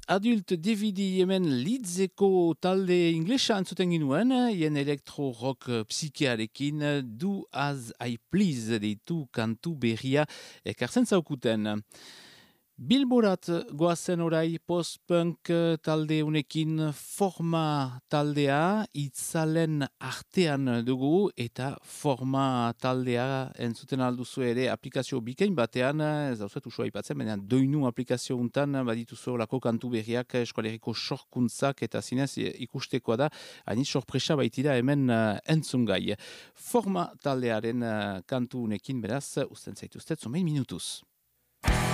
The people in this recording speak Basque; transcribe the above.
Adult DVD hemen Lidzeko talde inglesa entzuten ginuen, hien elektro-rock psikearekin Do As I Please deitu kantu berria ekartzen zaukuten. Bilborat goazen orai post-punk talde unekin Forma taldea itzalen artean dugu eta Forma taldea entzuten alduzu ere aplikazio bikain batean, ez dauzet usua ipatzen, baina doinu aplikazio untan badituzu lako kantu berriak eskoaleriko sorkuntzak eta zinez ikustekoa da, hainit sorpresa baitira hemen entzungai. Forma taldearen kantu unekin beraz, usten zaituztet, zomein minutuz.